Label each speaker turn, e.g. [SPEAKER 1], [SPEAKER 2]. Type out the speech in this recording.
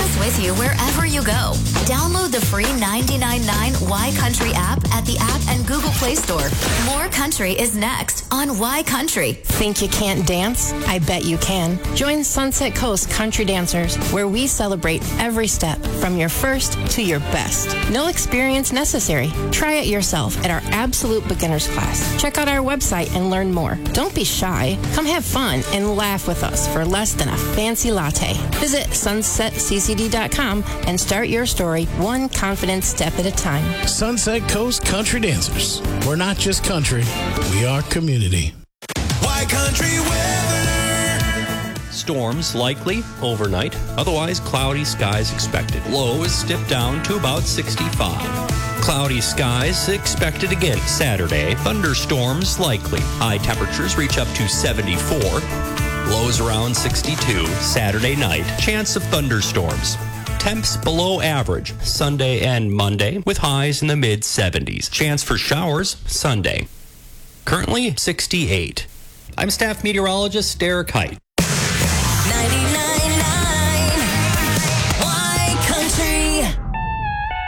[SPEAKER 1] us with you wherever you go. Download the free $99.9 Y Country app at the app and Google Play Store. More country is next on Y Country.
[SPEAKER 2] Think you can't dance? I bet you can. Join Sunset Coast Country Dancers, where we celebrate every step from your first to your best. No experience necessary. Try it yourself at our Absolute Beginners class. Check out our website and learn more. Don't be shy. Come have fun and laugh with us for less than a fancy latte. Visit sunsetccd.com and start your story one confident step at a time.
[SPEAKER 3] Sunset Coast Country Dancers. We're not just country, we are community.
[SPEAKER 4] Y Country weather.
[SPEAKER 5] Storms likely overnight, otherwise cloudy skies expected. Low is dipped down to about 65. Cloudy skies expected again Saturday. Thunderstorms likely. High temperatures reach up to 74. Lows around 62 Saturday night. Chance of thunderstorms. Temps below average Sunday and Monday with highs in the mid-70s. Chance for showers Sunday. Currently 68. I'm staff meteorologist Derek Height.